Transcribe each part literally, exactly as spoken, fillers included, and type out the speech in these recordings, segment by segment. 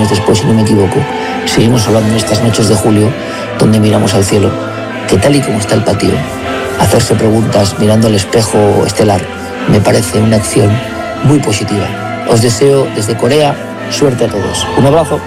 años después, si no me equivoco, seguimos hablando en estas noches de julio, donde miramos al cielo, que tal y como está el patio, hacerse preguntas mirando al espejo estelar me parece una acción muy positiva. Os deseo desde Corea suerte a todos. Un abrazo.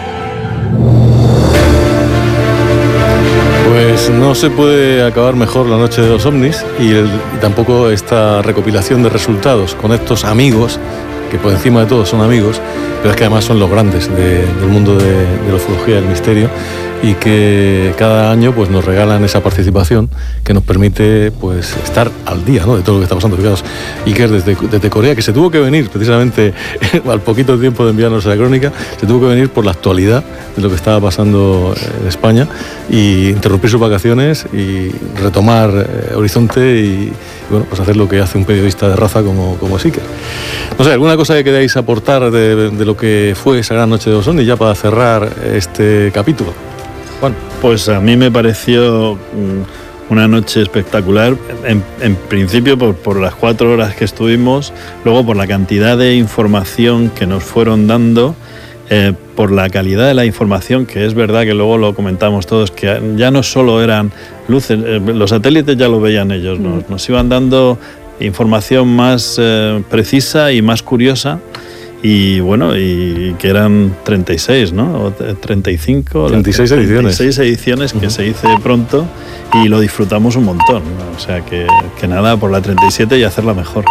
Pues no se puede acabar mejor la noche de los ovnis y, el, y tampoco esta recopilación de resultados con estos amigos, que por encima de todo son amigos, pero es que además son los grandes de, del mundo de, de la ufología, del misterio, y que cada año pues nos regalan esa participación que nos permite pues estar al día, ¿no?, de todo lo que está pasando. Fijaos, Iker desde, desde Corea, que se tuvo que venir precisamente al poquito tiempo de enviarnos la crónica, se tuvo que venir por la actualidad de lo que estaba pasando en España y interrumpir sus vacaciones y retomar eh, horizonte y, y bueno, pues hacer lo que hace un periodista de raza como, como es Iker. No sé, ¿alguna cosa que queráis aportar de, de lo que fue esa gran noche de los ovnis ya para cerrar este capítulo? Juan. Pues a mí me pareció una noche espectacular, en, en principio por, por las cuatro horas que estuvimos, luego por la cantidad de información que nos fueron dando, eh, por la calidad de la información, que es verdad que luego lo comentamos todos, que ya no solo eran luces, eh, los satélites ya lo veían ellos, nos, nos iban dando información más eh, precisa y más curiosa. Y bueno, y que eran treinta y seis, ¿no? O treinta y cinco. treinta y seis ediciones. treinta y seis ediciones que uh-huh. se dice pronto y lo disfrutamos un montón, ¿no? O sea, que, que nada, por la treinta y siete y hacerla mejor.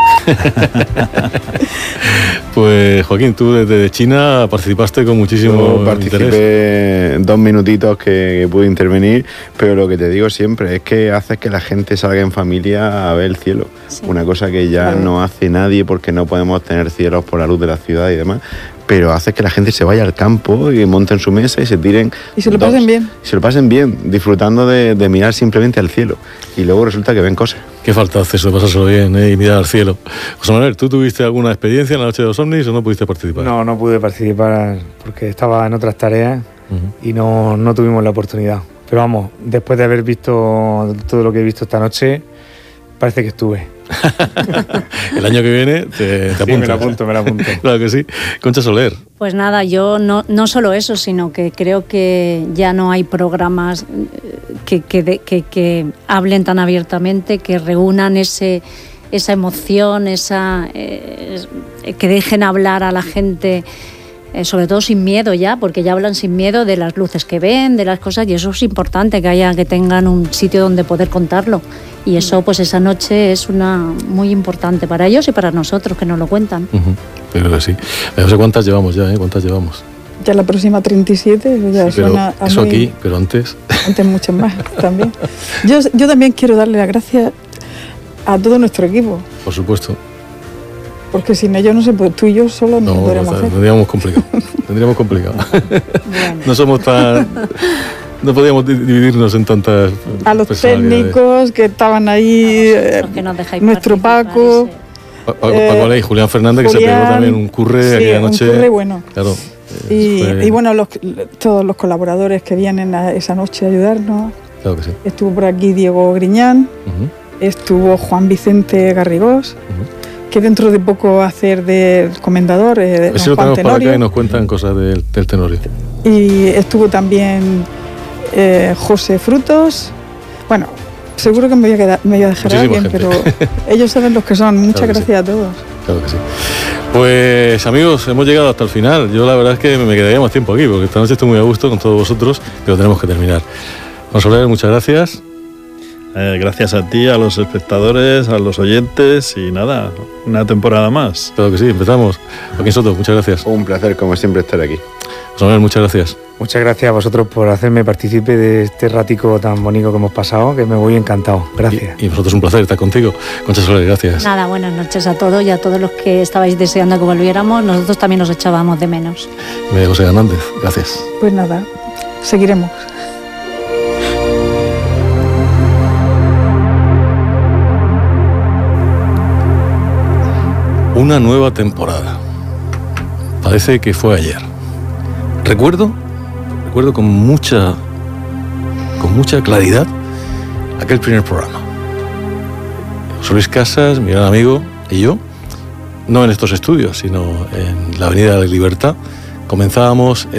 Pues Joaquín, tú desde China participaste con muchísimo Yo participé interés. Dos minutitos que, que pude intervenir, pero lo que te digo siempre es que haces que la gente salga en familia a ver el cielo. Sí. Una cosa que ya claro. no hace nadie porque no podemos tener cielos por la luz de la ciudad y demás, pero hace que la gente se vaya al campo y monten su mesa y se tiren y se lo dos, pasen bien y se lo pasen bien, disfrutando de, de mirar simplemente al cielo, y luego resulta que ven cosas. Qué falta hace eso de pasárselo bien, ¿eh? Y mirar al cielo. José Manuel, ¿tú tuviste alguna experiencia en la noche de los ovnis o no pudiste participar? No, no pude participar porque estaba en otras tareas uh-huh. y no, no tuvimos la oportunidad. Pero vamos, después de haber visto todo lo que he visto esta noche, parece que estuve. El año que viene te, te apuntas. Sí, me la apunto, me la apunto. Claro que sí. Concha Soler. Pues nada, yo no, no solo eso, sino que creo que ya no hay programas que, que, de, que, que hablen tan abiertamente, que reúnan ese, esa emoción, esa, eh, que dejen hablar a la gente, eh, sobre todo sin miedo ya, porque ya hablan sin miedo de las luces que ven, de las cosas, y eso es importante, que haya, que tengan un sitio donde poder contarlo. Y eso, pues esa noche es una muy importante para ellos y para nosotros, que nos lo cuentan. Uh-huh. Creo que sí. No sé cuántas llevamos ya, ¿eh? ¿Cuántas llevamos? Ya la próxima treinta y siete, ya sí, suena a eso muy... aquí, pero antes... Antes muchas más también. Yo, yo también quiero darle las gracias a todo nuestro equipo. Por supuesto. Porque sin ellos no se puede, tú y yo solo no, no podríamos hacer. Tendríamos complicado. Tendríamos complicado. Bueno. No somos tan... No podíamos dividirnos en tantas... A los técnicos que estaban ahí, que nos nuestro Paco... Pa- Paco, eh, Paco Aley, Julián Fernández, Julián, que se pegó también un curre sí, aquella noche. un curre bueno. Claro. Y, fue... y bueno, los, todos los colaboradores que vienen a esa noche a ayudarnos. Claro que sí. Estuvo por aquí Diego Griñán, uh-huh. estuvo Juan Vicente Garrigós, uh-huh. que dentro de poco va a hacer de comendador. Eh, Eso lo tenemos para acá y nos cuentan cosas del, del Tenorio. Y estuvo también... Eh, José Frutos, bueno, seguro que me voy a, quedar, me voy a dejar a alguien, gente. Pero ellos saben los que son. Muchas claro gracias sí. a todos. Claro que sí. Pues amigos, hemos llegado hasta el final. Yo la verdad es que me quedaría más tiempo aquí, porque esta noche estoy muy a gusto con todos vosotros, pero tenemos que terminar. Juan Soler, muchas gracias. Eh, gracias a ti, a los espectadores, a los oyentes y nada, una temporada más. Claro que sí, empezamos. Joaquín Soto, muchas gracias. Un placer, como siempre, estar aquí. José Manuel, muchas gracias. Muchas gracias a vosotros por hacerme partícipe de este ratico tan bonito que hemos pasado, que me voy encantado. Gracias. Y, y vosotros un placer estar contigo. Concha Soler, gracias. Nada, buenas noches a todos y a todos los que estabais deseando que volviéramos. Nosotros también nos echábamos de menos. Me José Hernández, gracias. Pues nada, seguiremos. Una nueva temporada. Parece que fue ayer. Recuerdo, recuerdo con mucha, con mucha claridad aquel primer programa. José Luis Casas, mi gran amigo, y yo, no en estos estudios, sino en la Avenida de la Libertad, comenzábamos